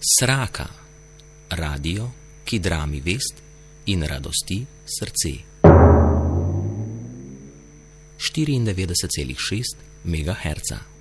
Sraka, radio, ki drami vest in radosti srce. 94,6 MHz.